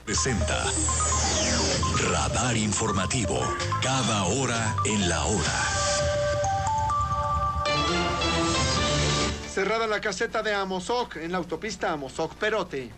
Presenta Radar Informativo, cada hora en la hora. Cerrada la caseta de Amozoc en la autopista Amozoc-Perote.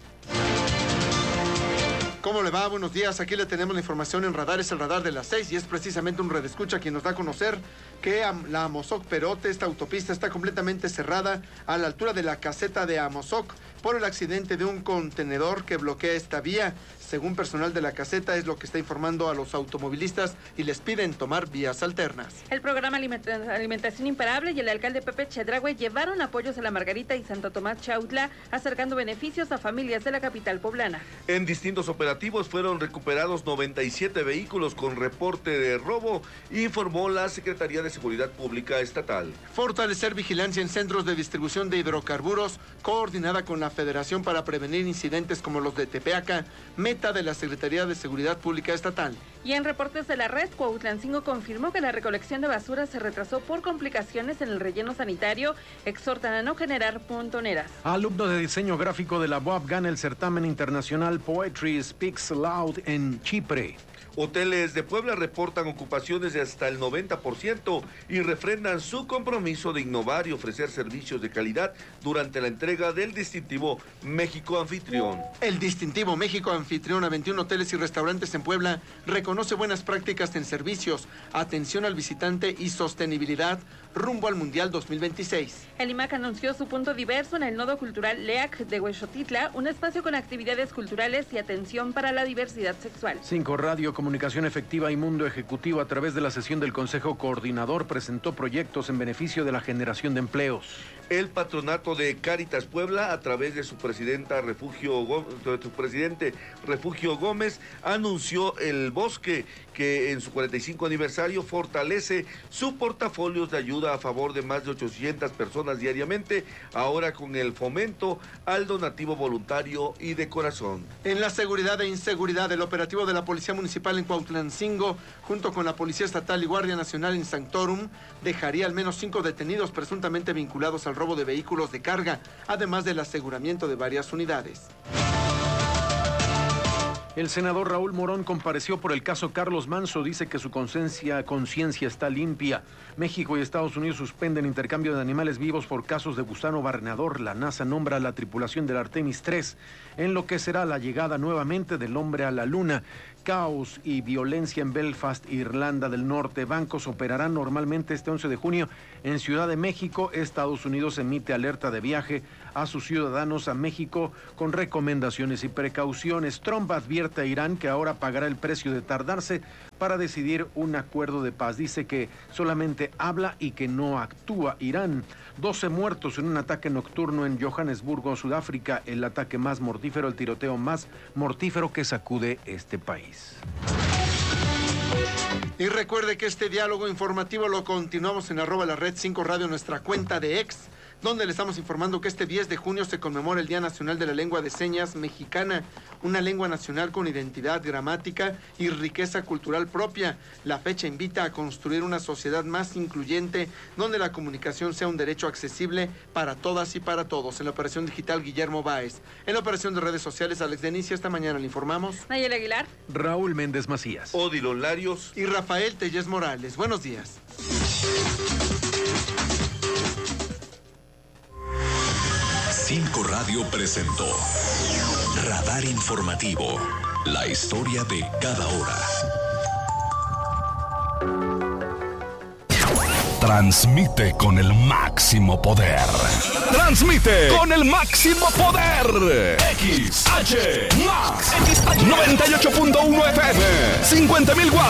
¿Cómo le va? Buenos días, aquí le tenemos la información en Radar, es el Radar de las 6 y es precisamente un redescucha quien nos da a conocer que la Amozoc-Perote, esta autopista está completamente cerrada a la altura de la caseta de Amozoc por el accidente de un contenedor que bloquea esta vía. Según personal de la caseta, es lo que está informando a los automovilistas y les piden tomar vías alternas. El programa Alimentación Imparable y el alcalde Pepe Chedraui llevaron apoyos a La Margarita y Santo Tomás Chautla, acercando beneficios a familias de la capital poblana. En distintos operativos fueron recuperados 97 vehículos con reporte de robo, informó la Secretaría de Seguridad Pública Estatal. Fortalecer vigilancia en centros de distribución de hidrocarburos, coordinada con la Federación para prevenir incidentes como los de Tepeaca, meta de la Secretaría de Seguridad Pública Estatal. Y en reportes de la red, Cuautlancingo confirmó que la recolección de basura se retrasó por complicaciones en el relleno sanitario. Exhortan a no generar montoneras. Alumno de diseño gráfico de la UAP gana el certamen internacional Poetry Speaks Loud en Chipre. Hoteles de Puebla reportan ocupaciones de hasta el 90% y refrendan su compromiso de innovar y ofrecer servicios de calidad durante la entrega del distintivo México Anfitrión. El distintivo México Anfitrión a 21 hoteles y restaurantes en Puebla reconoce buenas prácticas en servicios, atención al visitante y sostenibilidad rumbo al Mundial 2026. El IMAC anunció su punto diverso en el Nodo Cultural LEAC de Huexotitla, un espacio con actividades culturales y atención para la diversidad sexual. 5 Radio, Comunicación Efectiva y Mundo Ejecutivo, a través de la sesión del Consejo Coordinador, presentó proyectos en beneficio de la generación de empleos. El patronato de Cáritas Puebla, a través de su presidente Refugio Gómez, anunció el bosque que en su 45 aniversario fortalece su portafolio de ayuda a favor de más de 800 personas diariamente, ahora con el fomento al donativo voluntario y de corazón. En la seguridad e inseguridad, el operativo de la Policía Municipal en Cuautlancingo, junto con la Policía Estatal y Guardia Nacional en Sanctorum, dejaría al menos 5 detenidos presuntamente vinculados al robo de vehículos de carga, además del aseguramiento de varias unidades. El senador Raúl Morón compareció por el caso Carlos Manso. Dice que su conciencia está limpia. México y Estados Unidos suspenden intercambio de animales vivos por casos de gusano barrenador. La NASA nombra a la tripulación del Artemis 3, en lo que será la llegada nuevamente del hombre a la luna. Caos y violencia en Belfast, Irlanda del Norte. Bancos operarán normalmente este 11 de junio en Ciudad de México. Estados Unidos emite alerta de viaje a sus ciudadanos a México con recomendaciones y precauciones. Trump advierte a Irán que ahora pagará el precio de tardarse para decidir un acuerdo de paz. Dice que solamente habla y que no actúa. Irán, 12 muertos en un ataque nocturno en Johannesburgo, Sudáfrica. El ataque más mortífero, el tiroteo más mortífero que sacude este país. Y recuerde que este diálogo informativo lo continuamos en @la red 5 Radio, nuestra cuenta de ex, donde le estamos informando que este 10 de junio se conmemora el Día Nacional de la Lengua de Señas Mexicana, una lengua nacional con identidad, gramática y riqueza cultural propia. La fecha invita a construir una sociedad más incluyente, donde la comunicación sea un derecho accesible para todas y para todos. En la operación digital, Guillermo Báez. En la operación de redes sociales, Alex Denicia. Esta mañana le informamos Nayel Aguilar, Raúl Méndez Macías, Odilon Larios y Rafael Tellez Morales. Buenos días. Cinco Radio presentó Radar Informativo, la historia de cada hora. Transmite con el máximo poder. Transmite con el máximo poder. XH Max 98.1 FM, 50,000 watts.